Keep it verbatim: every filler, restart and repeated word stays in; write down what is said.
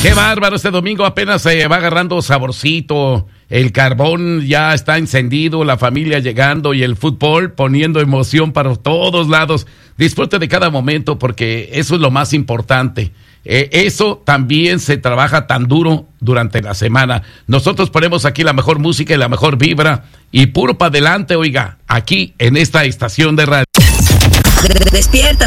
Qué bárbaro, este domingo apenas se va agarrando saborcito, el carbón ya está encendido, la familia llegando y el fútbol poniendo emoción para todos lados. Disfrute de cada momento porque eso es lo más importante. Eh, eso también se trabaja tan duro durante la semana. Nosotros ponemos aquí la mejor música y la mejor vibra y puro para adelante, oiga, aquí en esta estación de radio. Despierta.